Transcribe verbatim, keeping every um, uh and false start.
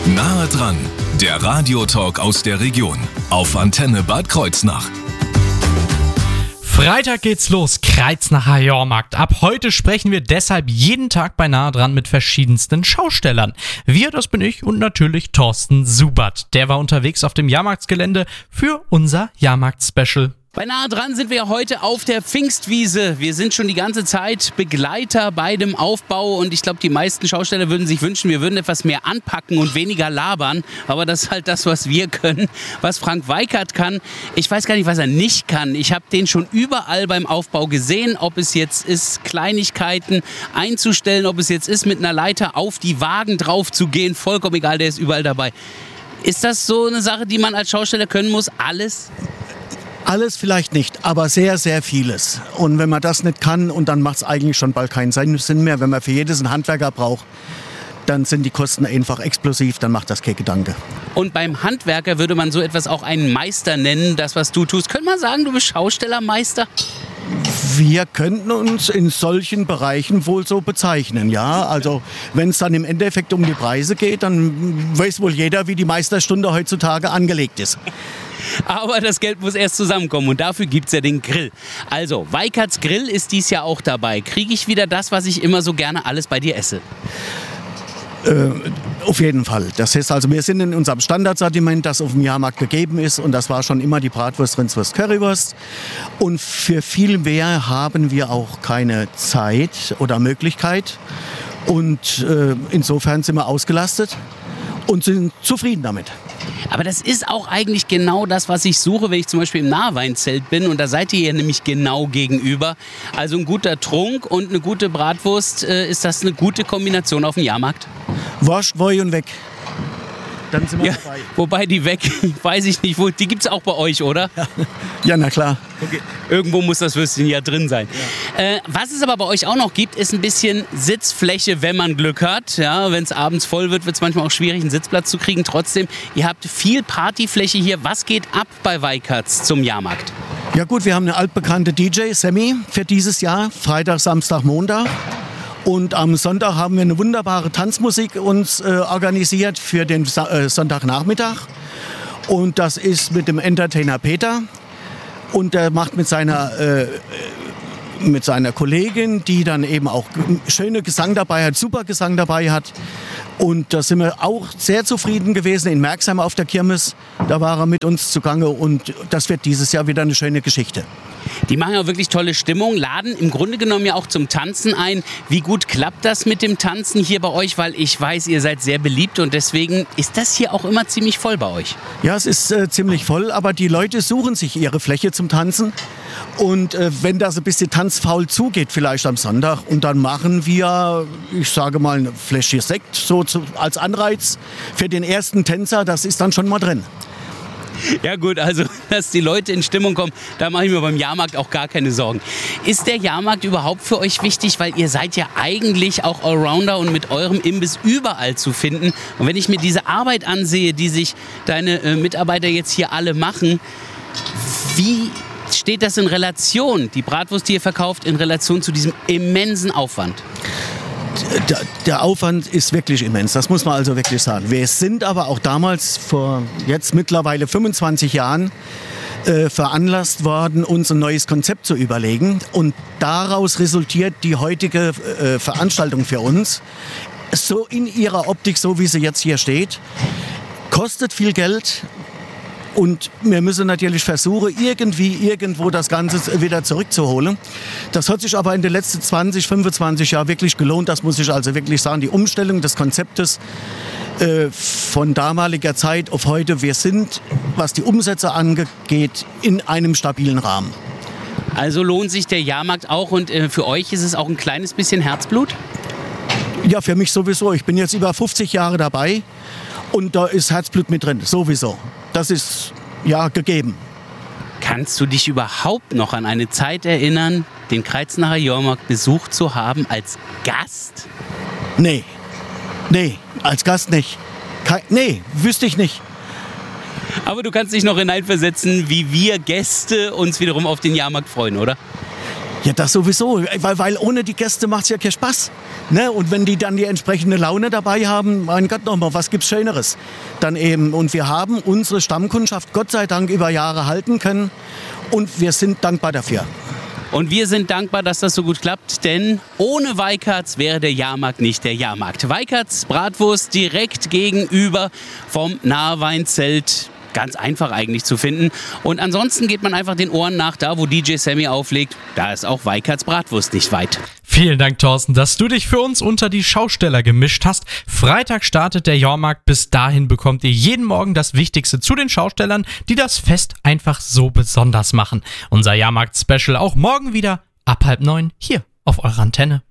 Nahe dran, der Radiotalk aus der Region auf Antenne Bad Kreuznach. Freitag geht's los, Kreuznacher Jahrmarkt. Ab heute sprechen wir deshalb jeden Tag bei Nahe dran mit verschiedensten Schaustellern. Wir, das bin ich und natürlich Thorsten Subert. Der war unterwegs auf dem Jahrmarktsgelände für unser Jahrmarkt-Special. Bei Nahe dran sind wir heute auf der Pfingstwiese. Wir sind schon die ganze Zeit Begleiter bei dem Aufbau und ich glaube, die meisten Schausteller würden sich wünschen, wir würden etwas mehr anpacken und weniger labern. Aber das ist halt das, was wir können, was Frank Weikert kann. Ich weiß gar nicht, was er nicht kann. Ich habe den schon überall beim Aufbau gesehen, ob es jetzt ist, Kleinigkeiten einzustellen, ob es jetzt ist, mit einer Leiter auf die Wagen drauf zu gehen. Vollkommen egal, der ist überall dabei. Ist das so eine Sache, die man als Schausteller können muss? Alles? Alles vielleicht nicht, aber sehr, sehr vieles. Und wenn man das nicht kann, und dann macht es eigentlich schon bald keinen Sinn mehr, wenn man für jedes einen Handwerker braucht, dann sind die Kosten einfach explosiv, dann macht das kein Gedanke. Und beim Handwerker würde man so etwas auch einen Meister nennen, das, was du tust. Könnte man sagen, du bist Schaustellermeister? Wir könnten uns in solchen Bereichen wohl so bezeichnen, ja. Also wenn es dann im Endeffekt um die Preise geht, dann weiß wohl jeder, wie die Meisterstunde heutzutage angelegt ist. Aber das Geld muss erst zusammenkommen und dafür gibt es ja den Grill. Also, Weikerts Grill ist dies Jahr auch dabei. Kriege ich wieder das, was ich immer so gerne alles bei dir esse? Äh, auf jeden Fall. Das heißt also, wir sind in unserem Standardsortiment, das auf dem Jahrmarkt gegeben ist, und das war schon immer die Bratwurst, Rindswurst, Currywurst. Und für viel mehr haben wir auch keine Zeit oder Möglichkeit. Und äh, insofern sind wir ausgelastet und sind zufrieden damit. Aber das ist auch eigentlich genau das, was ich suche, wenn ich zum Beispiel im Nahweinzelt bin. Und da seid ihr ja nämlich genau gegenüber. Also ein guter Trunk und eine gute Bratwurst, äh, ist das eine gute Kombination auf dem Jahrmarkt? Wascht, Woi und weg. Dann sind wir ja, dabei. Wobei die weg, weiß ich nicht, wo, die gibt es auch bei euch, oder? Ja, ja, na klar. Okay. Irgendwo muss das Würstchen ja drin sein. Ja. Äh, was es aber bei euch auch noch gibt, ist ein bisschen Sitzfläche, wenn man Glück hat. Ja, wenn es abends voll wird, wird es manchmal auch schwierig, einen Sitzplatz zu kriegen. Trotzdem, ihr habt viel Partyfläche hier. Was geht ab bei Weikerts zum Jahrmarkt? Ja gut, wir haben eine altbekannte D J, Sammy, für dieses Jahr. Freitag, Samstag, Montag. Und am Sonntag haben wir eine wunderbare Tanzmusik uns äh, organisiert für den Sa- äh, Sonntagnachmittag. Und das ist mit dem Entertainer Peter. Und der macht mit seiner, äh, mit seiner Kollegin, die dann eben auch schöne Gesang dabei hat, super Gesang dabei hat. Und da sind wir auch sehr zufrieden gewesen in Merxheim auf der Kirmes. Da war er mit uns zugange und das wird dieses Jahr wieder eine schöne Geschichte. Die machen ja wirklich tolle Stimmung, laden im Grunde genommen ja auch zum Tanzen ein. Wie gut klappt das mit dem Tanzen hier bei euch? Weil ich weiß, ihr seid sehr beliebt und deswegen ist das hier auch immer ziemlich voll bei euch. Ja, es ist äh, ziemlich voll, aber die Leute suchen sich ihre Fläche zum Tanzen. Und äh, wenn das ein bisschen tanzfaul zugeht, vielleicht am Sonntag, und dann machen wir, ich sage mal, eine Fläschchen Sekt so zu, als Anreiz für den ersten Tänzer, das ist dann schon mal drin. Ja gut, also dass die Leute in Stimmung kommen, da mache ich mir beim Jahrmarkt auch gar keine Sorgen. Ist der Jahrmarkt überhaupt für euch wichtig? Weil ihr seid ja eigentlich auch Allrounder und mit eurem Imbiss überall zu finden. Und wenn ich mir diese Arbeit ansehe, die sich deine äh, Mitarbeiter jetzt hier alle machen, wie steht das in Relation, die Bratwurst, die ihr verkauft, in Relation zu diesem immensen Aufwand? Der, der Aufwand ist wirklich immens, das muss man also wirklich sagen. Wir sind aber auch damals, vor jetzt mittlerweile fünfundzwanzig Jahren, äh, veranlasst worden, uns ein neues Konzept zu überlegen. Und daraus resultiert die heutige äh, Veranstaltung für uns. So in ihrer Optik, so wie sie jetzt hier steht, kostet viel Geld. Und wir müssen natürlich versuchen, irgendwie, irgendwo das Ganze wieder zurückzuholen. Das hat sich aber in den letzten zwanzig, fünfundzwanzig Jahren wirklich gelohnt. Das muss ich also wirklich sagen. Die Umstellung des Konzeptes äh, von damaliger Zeit auf heute. Wir sind, was die Umsätze angeht, in einem stabilen Rahmen. Also lohnt sich der Jahrmarkt auch und äh, für euch ist es auch ein kleines bisschen Herzblut? Ja, für mich sowieso. Ich bin jetzt über fünfzig Jahre dabei und da ist Herzblut mit drin, sowieso. Das ist ja gegeben. Kannst du dich überhaupt noch an eine Zeit erinnern, den Kreuznacher Jahrmarkt besucht zu haben als Gast? Nee, nee, als Gast nicht. Kein, nee, wüsste ich nicht. Aber du kannst dich noch hineinversetzen, wie wir Gäste uns wiederum auf den Jahrmarkt freuen, oder? Ja, das sowieso, weil, weil ohne die Gäste macht es ja keinen Spaß. Ne? Und wenn die dann die entsprechende Laune dabei haben, mein Gott nochmal, was gibt's Schöneres? Dann eben, und wir haben unsere Stammkundschaft Gott sei Dank über Jahre halten können und wir sind dankbar dafür. Und wir sind dankbar, dass das so gut klappt, denn ohne Weikarts wäre der Jahrmarkt nicht der Jahrmarkt. Weikarts Bratwurst direkt gegenüber vom Nahweinzelt. Ganz einfach eigentlich zu finden. Und ansonsten geht man einfach den Ohren nach, da wo D J Sammy auflegt. Da ist auch Weikarts Bratwurst nicht weit. Vielen Dank, Thorsten, dass du dich für uns unter die Schausteller gemischt hast. Freitag startet der Jahrmarkt. Bis dahin bekommt ihr jeden Morgen das Wichtigste zu den Schaustellern, die das Fest einfach so besonders machen. Unser Jahrmarkt-Special auch morgen wieder ab halb neun hier auf eurer Antenne.